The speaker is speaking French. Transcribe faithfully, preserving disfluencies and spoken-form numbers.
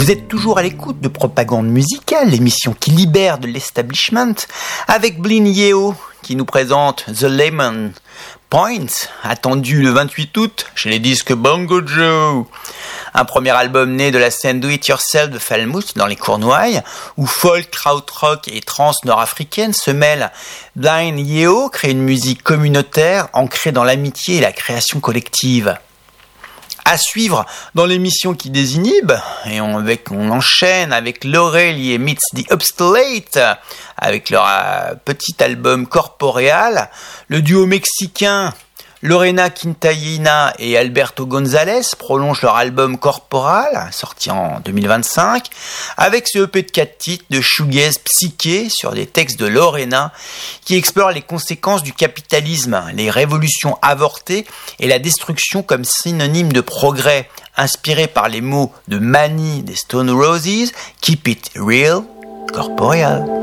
Vous êtes toujours à l'écoute de Propagande Musicale, l'émission qui libère de l'establishment, avec Blind Yeo qui nous présente The Lemon Point, attendu le vingt-huit août chez les disques Bongo Joe. Un premier album né de la scène do-it-yourself de Falmouth dans les Cornouailles, où folk, krautrock et trance nord-africaine se mêlent. Blind Yeo crée une musique communautaire ancrée dans l'amitié et la création collective. À suivre dans l'émission qui désinhibe, et on, avec, on enchaîne avec L'Aurélie et Meets the Obstelate, avec leur euh, petit album Corporeal, le duo mexicain Lorena Quintanilla et Alberto González prolongent leur album Corporal, sorti en deux mille vingt-cinq, avec ce E P de quatre titres de shoegaze psyché sur des textes de Lorena qui explorent les conséquences du capitalisme, les révolutions avortées et la destruction comme synonyme de progrès, inspiré par les mots de Manny des Stone Roses, Keep It Real, Corporeal.